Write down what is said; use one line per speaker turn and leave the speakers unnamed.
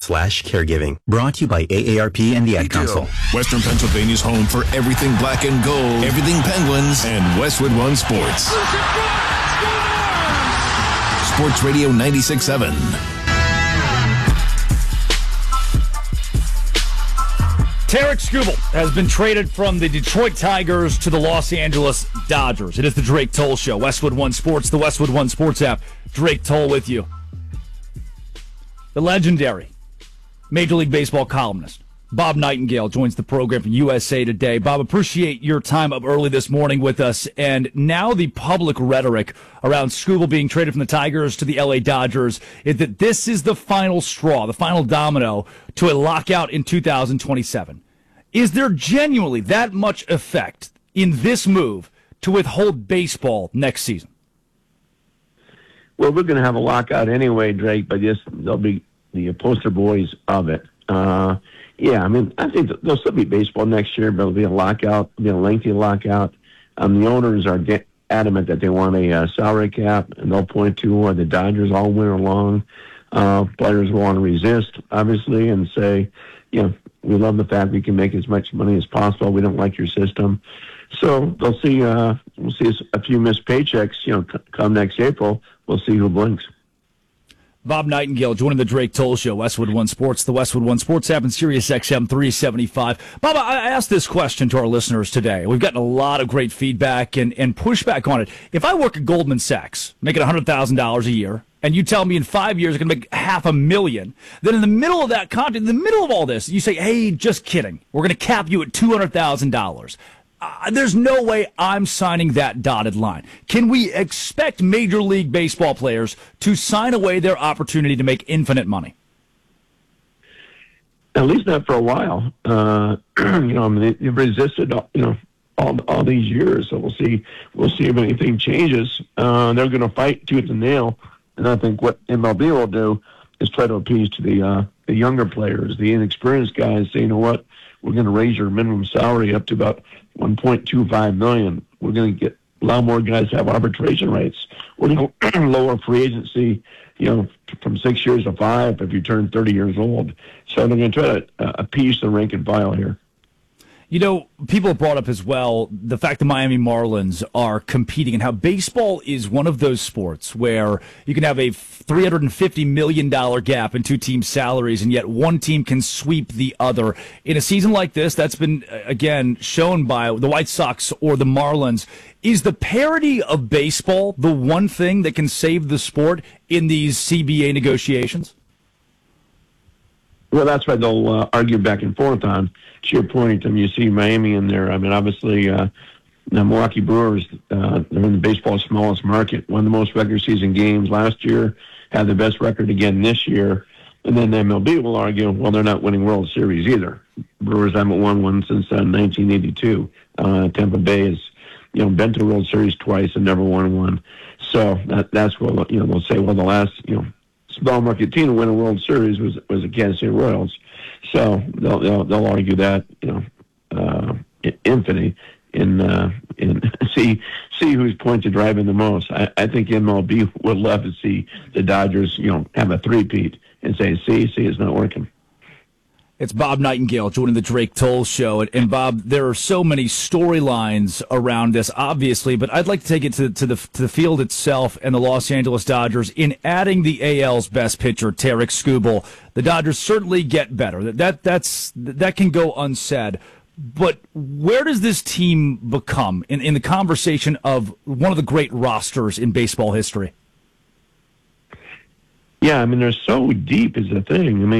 caregiving. Brought to you by AARP and the Ad Council.
Western Pennsylvania's home for everything black and gold, everything Penguins, and Westwood One Sports. Sports Radio 96.7.
Tarik Skubal has been traded from the Detroit Tigers to the Los Angeles Dodgers. It is the Drake Toll Show. Westwood One Sports, the Westwood One Sports app. Drake Toll with you. The legendary Major League Baseball columnist Bob Nightingale joins the program from USA Today. Bob, appreciate your time up early this morning with us. And now the public rhetoric around Skubal being traded from the Tigers to the LA Dodgers is that this is the final straw, the final domino to a lockout in 2027. Is there genuinely that much effect in this move to withhold baseball next season?
Well, we're going to have a lockout anyway, Drake, but they'll be the poster boys of it. Yeah, I mean, I think there'll still be baseball next year, but it'll be a lockout, it'll be a lengthy lockout. The owners are adamant that they want a salary cap, and they'll point to the Dodgers all winter long. Players will want to resist, obviously, and say, we love the fact we can make as much money as possible. We don't like your system. So they'll see. We'll see a few missed paychecks. Come next April, we'll see who blinks.
Bob Nightingale joining the Drake Toll Show, Westwood One Sports, the Westwood One Sports app, and Sirius XM 375. Bob, I asked this question to our listeners today. We've gotten a lot of great feedback and pushback on it. If I work at Goldman Sachs, making $100,000 a year, and you tell me in 5 years I'm going to make $500,000, then in the middle of that content, in the middle of all this, you say, hey, just kidding. We're going to cap you at $200,000. There's no way I'm signing that dotted line. Can we expect Major League Baseball players to sign away their opportunity to make infinite money?
At least not for a while. They've resisted, all these years. So we'll see if anything changes. They're going to fight tooth and nail. And I think what MLB will do is try to appease to the younger players, the inexperienced guys. Say, you know what? We're going to raise your minimum salary up to about $1.25 million. We're going to get a lot more guys to have arbitration rights. We're going to lower free agency, from 6 years to 5 if you turn 30 years old. So they're going to try to appease the rank and file here.
People have brought up as well the fact the Miami Marlins are competing and how baseball is one of those sports where you can have a $350 million gap in two teams' salaries, and yet one team can sweep the other. In a season like this, that's been, again, shown by the White Sox or the Marlins. Is the parity of baseball the one thing that can save the sport in these CBA negotiations?
Well, that's what they'll argue back and forth on. To your point, you see Miami in there. I mean, obviously, the Milwaukee Brewers, they're in the baseball's smallest market. Won the most regular season games last year, had the best record again this year. And then MLB will argue, well, they're not winning World Series either. Brewers haven't won one since 1982. Tampa Bay has, been to World Series twice and never won one. So that's what, they'll say, well, the last, small market team to win a World Series was the Kansas City Royals. So they'll argue that, infinity and see who's point to driving the most. I think MLB would love to see the Dodgers, have a three-peat and say, see, it's not working.
It's Bob Nightingale joining the Drake Toll Show. And Bob, there are so many storylines around this, obviously, but I'd like to take it to the field itself and the Los Angeles Dodgers. In adding the AL's best pitcher, Tarik Skubal, the Dodgers certainly get better. That can go unsaid. But where does this team become in the conversation of one of the great rosters in baseball history?
Yeah, I mean, they're so deep is the thing. I mean,